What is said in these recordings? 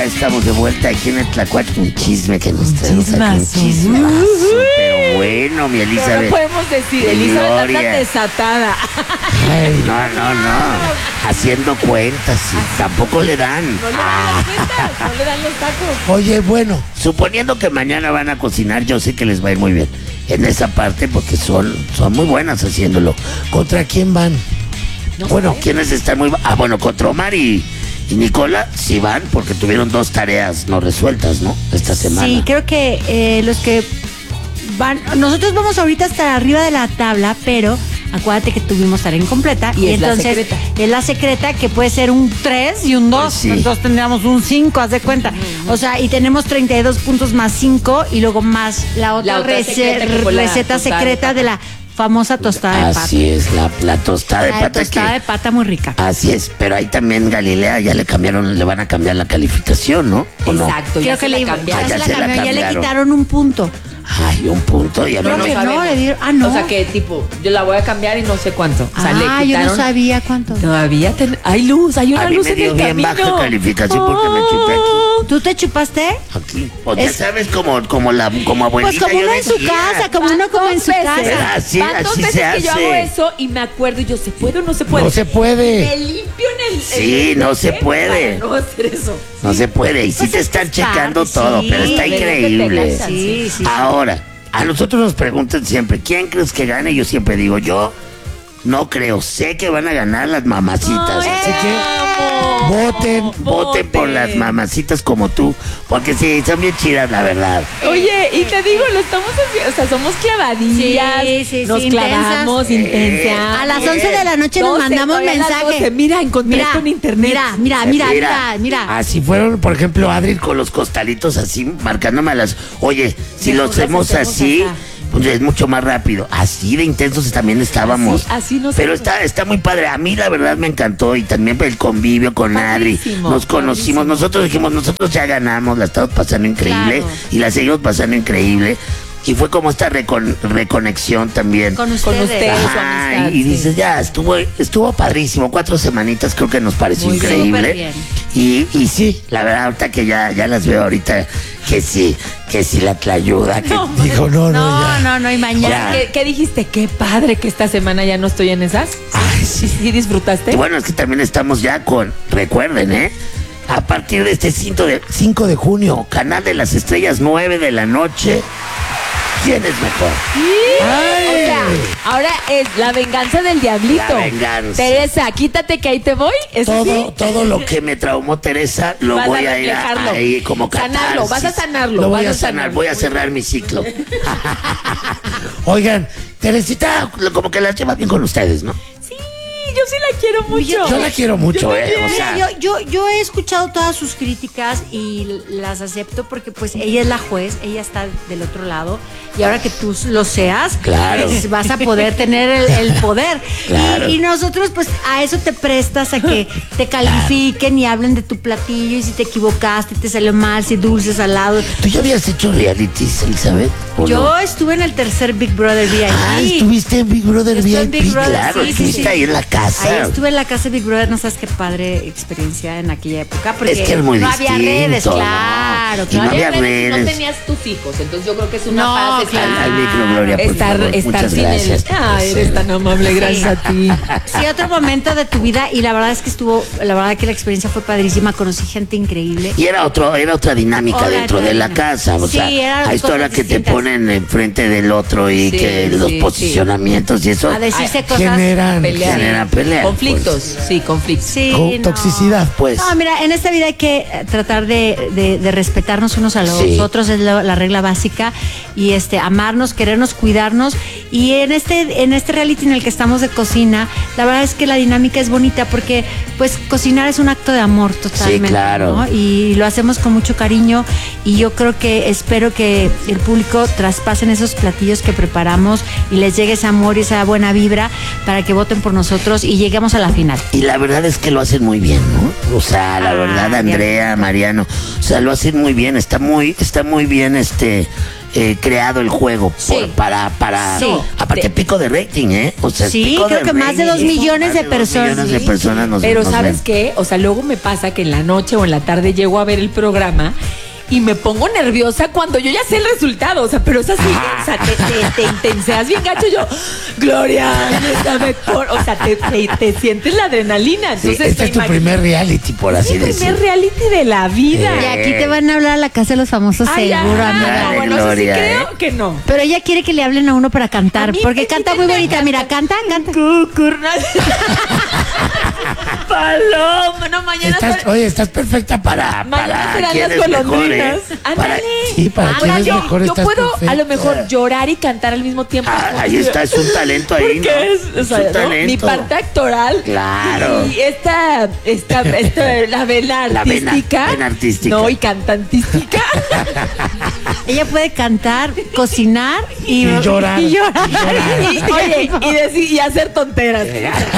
estamos de vuelta aquí en el Tlacuache. Un chisme que nos traemos aquí. Un chisme. Pero bueno, mi Elizabeth. No podemos decir, Elizabeth anda desatada. Ay, no. Haciendo cuentas y tampoco le dan. No le dan las cuentas, no le dan los tacos. Oye, bueno. Suponiendo que mañana van a cocinar, yo sé que les va a ir muy bien en esa parte porque son muy buenas haciéndolo. ¿Contra quién van? No Bueno, sé. ¿quiénes están muy... bueno, contra Omar y Nicola sí van porque tuvieron 2 tareas no resueltas, ¿no? Esta semana. Sí, creo que los que van... Nosotros vamos ahorita hasta arriba de la tabla, pero acuérdate que tuvimos tarea incompleta. Y es la entonces secreta. es la secreta que puede ser un 3 y un 2. Pues sí. Entonces tendríamos un 5, haz de cuenta. O sea, y tenemos 32 puntos más 5 y luego más la otra secreta que fue la receta tostada secreta de la famosa tostada de pata. Así es, la tostada de La pata. tostada de pata muy rica. Así es, pero ahí también Galilea ya le van a cambiar la calificación, ¿no? ¿O no? Exacto, Creo ya que se le la cambiaron. ya se la ya le cambiaron. quitaron un punto. Ay, un punto. Ya Creo no que sabemos. no, le dieron. Ah, no. O sea que tipo, yo la voy a cambiar y no sé cuánto. O sea, le yo quitaron. no sabía cuánto. Todavía hay luz, hay una A mí luz me en dio el bien camino. baja calificación porque me chupé aquí. ¿Tú te chupaste? Aquí. O ya Es- sabes, como abuelita. Pues como yo uno en su decía. casa, como uno como en su Pero casa. así Van 2 se veces que yo hace. hago eso y me acuerdo y yo, ¿se puede o no se puede? No se puede. Me limpio en el... Sí, en el no se para puede. no hacer eso. No se puede. Y sí Pues te es están que está, checando sí, todo, pero está de que te increíble. cansan, Sí, sí. Ahora, a nosotros nos preguntan siempre, ¿quién crees que gane? Yo siempre digo, yo no creo, sé que van a ganar las mamacitas. Ay, Así que voten por las mamacitas como tú, porque sí, son bien chidas, la verdad. Oye, y te digo, lo estamos haciendo, o sea, somos clavadillas, Sí, nos intensas. clavamos, intensas. A las 11 de la noche nos 12, mandamos todavía a las mensaje. 12. Mira, encontré esto en internet. Mira. Así fueron, por ejemplo, Adri. Con los costalitos así, marcándome oye, si lo Mejor hacemos las hacemos así, acá. pues es mucho más rápido. Así de intensos también estábamos. Así nos Pero hacemos. está muy padre. A mí la verdad me encantó y también el convivio con Adri. Padrísimo, Nos conocimos, padrísimo. nosotros dijimos, nosotros ya ganamos, la estamos pasando increíble Claro. y la seguimos pasando increíble. Y fue como esta reconexión también. Con Con ustedes. ustedes. su Ajá, amistad, y sí. dices, ya, estuvo padrísimo. 4 semanitas creo que nos pareció Muy bien. increíble. Súper bien. Y sí, la verdad, ahorita que ya las veo ahorita, que sí la tlayuda. Que, Dijo, No, y mañana. Ya. ¿Qué dijiste? Qué padre que esta semana ya no estoy en esas. Ay, sí. ¿Sí disfrutaste? Y bueno, es que también estamos ya recuerden, a partir de este 5 de junio, Canal de las Estrellas, 9 de la noche. ¿Quién es mejor? O sea, ahora es la venganza del diablito. La venganza. Teresa, quítate que ahí te voy. ¿Eso sí? Todo lo que me traumó Teresa lo Vas voy a a ir reflejarlo. ahí como Sanarlo, vas a catarsis. sanarlo, Lo voy vas a a sanar, sanar. voy a cerrar mi ciclo. Oigan, Teresita, como que la lleva bien con ustedes, ¿no? Sí, yo sí la quiero mucho. yo la quiero mucho, O sea, Mira, yo he escuchado todas sus críticas y las acepto porque pues ella es la juez, ella está del otro lado y ahora que tú lo seas, Claro. pues, vas a poder tener el poder. Claro. Y nosotros pues a eso te prestas, a que te califiquen y hablen de tu platillo y si te equivocaste, te salió mal, si dulce, salado. ¿tú ya habías hecho realities, Elizabeth? ¿O Yo no? estuve en el tercer Big Brother VIP. Estuviste en Big Brother Estuve en VIP, Big Brother, claro, sí, estuviste ahí en la casa. Ahí estuve en la casa de Big Brother, no sabes qué padre experiencia en aquella época. Porque Es que es muy no había distinto, redes, ¿no? claro. Y no había No redes. tenías tus hijos, entonces yo creo que es una No, fase claro. Al micro, Gloria, por estar favor. Muchas sin gracias. eres tan amable, gracias a ti. Sí, otro momento de tu vida y la verdad es que la verdad que la experiencia fue padrísima, conocí gente increíble. Y era otra dinámica Otra dentro de la dinámica. casa, o Sí, sea, eran hay cosas historias que te distintas. ponen enfrente del otro y Sí, que los sí, posicionamientos y eso A decirse cosas. generan generan peleas. Conflictos, sí, conflictos. Sí, no. toxicidad. Pues, No, mira, en esta vida hay que tratar de respetarnos unos a los Sí. otros, es la regla básica, y amarnos, querernos, cuidarnos. Y en este reality en el que estamos de cocina, la verdad es que la dinámica es bonita porque pues cocinar es un acto de amor totalmente. Sí, claro. ¿no? Y lo hacemos con mucho cariño y yo creo que espero que el público traspasen esos platillos que preparamos y les llegue ese amor y esa buena vibra para que voten por nosotros y lleguemos a la final. y la verdad es que lo hacen muy bien, ¿no? O sea, la verdad, bien. Andrea, Mariano, o sea, lo hacen muy bien, está muy bien creado el juego Sí. para Sí. aparte pico de rating, O sea, Sí, pico creo de que más de rating. 2 millones de Más personas. 2 millones de personas nos Pero nos ¿sabes ven. qué? O sea, luego me pasa que en la noche o en la tarde llego a ver el programa y me pongo nerviosa cuando yo ya sé el resultado. O sea, pero es así, o sea, te intenseas bien gacho. Yo, Gloria, está mejor. O sea, te sientes la adrenalina. Sí, Entonces, este es tu primer reality, por es así mi decirlo. primer reality de la vida. Y aquí te van a hablar a la casa de los famosos Ay, seguro, ajá, amiga. no, Ay, bueno, eso sí Gloria, creo que no. Pero ella quiere que le hablen a uno para cantar, A mí porque me canta quiten muy la bonita. gana. Mira, canta. Paloma, no, mañana. Oye, estás perfecta Mañana serán quién las es mejor, golondrinas. Para- Ándale. Sí, para quién Oigan, es mejor, yo estás puedo perfecta. a lo mejor llorar y cantar al mismo tiempo. Ahí está, es un talento ahí, Porque ¿no? es, o sea, un ¿no? talento. Mi parte actoral. Claro. Y la vena La vena artística. artística. No, y cantantística. Ella puede cantar, cocinar y llorar. Y llorar. y, oye, y hacer tonteras.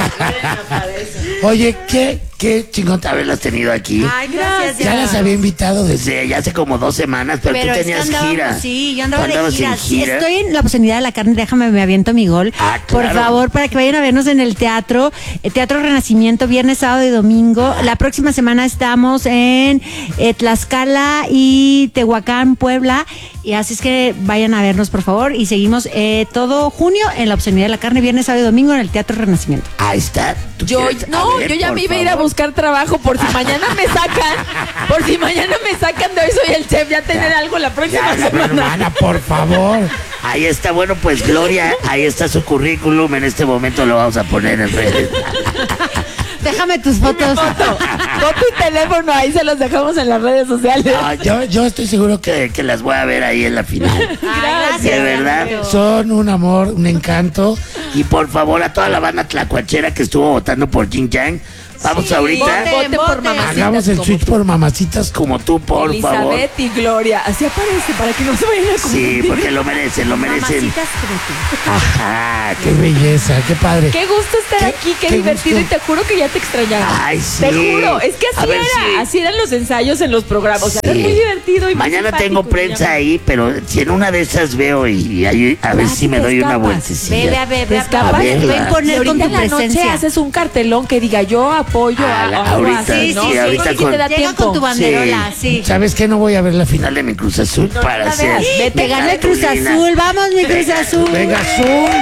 Oye, qué chingón. Haberlas tenido aquí. Ay, gracias. Ya las había invitado desde... Desde ya hace como 2 semanas, pero Pero tú es que tenías andábamos, gira. sí, yo andaba Tú de andabas gira. en gira. Estoy en la posibilidad de la carne, déjame, me aviento mi gol. Ah, Por claro. favor, para que vayan a vernos en el teatro, Teatro Renacimiento, viernes, sábado y domingo. La próxima semana estamos en Tlaxcala y Tehuacán, Puebla. Y así es que vayan a vernos, por favor. Y seguimos todo junio en la Obscenidad de la Carne, viernes, sábado y domingo en el Teatro Renacimiento. Ahí está. ¿Tú Yo quieres? no, A ver, yo ya por me iba a ir a favor. buscar trabajo por si mañana me sacan. Por si mañana me sacan de hoy soy el chef, ya tener algo la próxima Ya, semana. Hermana, por favor. Ahí está, bueno, pues Gloria, ahí está su currículum. En este momento lo vamos a poner en redes. Déjame tus fotos. Foto y teléfono, ahí se los dejamos en las redes sociales. No, yo estoy seguro que las voy a ver ahí en la final. Ay, De verdad. Son un amor, un encanto. Y por favor, a toda la banda tlacuachera que estuvo votando por Jin Yang, vamos Sí, ahorita, Voten por voten. mamacitas. Hagamos el como switch tú. por mamacitas. como tú, por favor. Elizabeth y Gloria. Así aparece, para que no se vayan a Sí, confundir. porque lo merecen. Mamacitas Creti. Ajá, Qué belleza, qué padre. Qué gusto estar aquí, qué divertido. gusto. Y te juro que ya te extrañaba. Ay, sí. Te juro, es que A así ver, era. sí. Así eran los ensayos en los programas. O sea, era Sí. muy divertido y muy Mañana simpático, tengo me prensa llama. ahí, pero si en una de esas veo y ahí, a ver Ah, si sí me te doy una escapas. vueltecilla. Ve a Escapas. verla. Ven Y poner ahorita con tu en la noche presencia. haces un cartelón que diga yo apoyo Ah, a ahorita, algo así, sí, ¿no? sí, ahorita Creo que con- te da Llega tiempo. con tu banderola, sí. ¿Sabes qué? No voy a ver la final. Final de mi Cruz Azul para la hacer. veas. Vete, Me ganó el Cruz cartulina. Azul. Vamos, mi Cruz Azul. Venga, azul.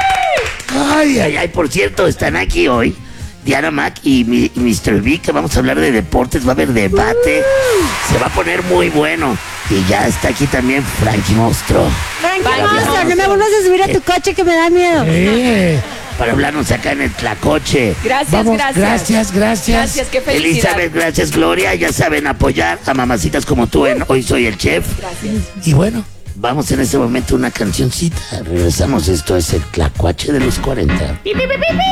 Ay, Ay, ay, por cierto, están aquí hoy Diana Mac y Mr. V, que vamos a hablar de deportes, va a haber debate, se va a poner muy bueno. Y ya está aquí también Frankie Monstruo Frankie Vaya, Monstruo, vamos. no me vuelvas a subir a tu coche que me da miedo. para hablarnos acá en el Tlacoche. Gracias, Vamos, gracias. gracias. Qué felicidad. Elizabeth, gracias Gloria, ya saben apoyar a mamacitas como tú en Hoy Soy el Chef. Y bueno, Vamos en este momento a una cancioncita. Regresamos, esto es el Tlacuache de los 40.